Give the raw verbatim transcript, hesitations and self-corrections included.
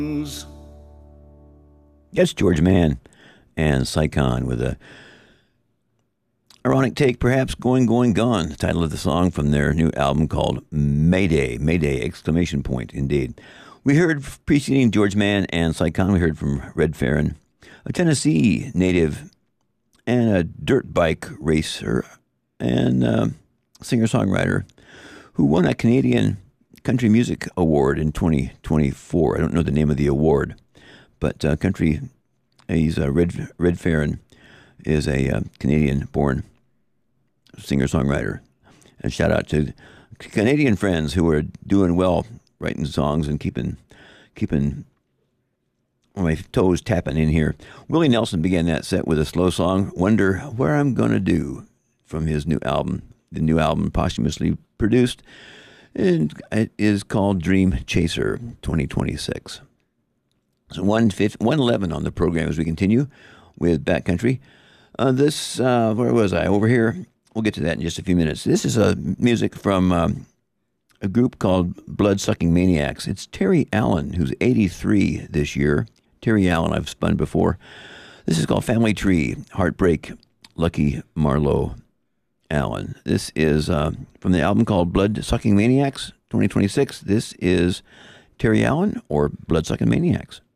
Yes, George Mann and Sycon with a ironic take, perhaps. Going, Going, Gone, the title of the song from their new album called Mayday. Mayday, exclamation point, indeed. We heard preceding George Mann and Sycon, we heard from Red Farron, a Tennessee native and a dirt bike racer and uh, singer-songwriter who won a Canadian Country Music Award in twenty twenty-four. I don't know the name of the award, but uh, country, he's a Red, Red Farron is a uh, Canadian-born singer-songwriter. And shout out to Canadian friends who are doing well, writing songs and keeping keeping my toes tapping in here. Willie Nelson began that set with a slow song, Wonder Where I'm Gonna Do, from his new album. The new album, posthumously produced, and it is called Dream Chaser twenty twenty-six. So one eleven on the program as we continue with Backcountry. Uh, this, uh, where was I? Over here. We'll get to that in just a few minutes. This is uh, music from um, a group called Bloodsucking Maniacs. It's Terry Allen, who's eighty-three this year. Terry Allen, I've spun before. This is called Family Tree, Heartbreak, Lucky Marlowe Allen. This is uh, from the album called Bloodsucking Maniacs twenty twenty-six. This is Terry Allen or Bloodsucking Maniacs.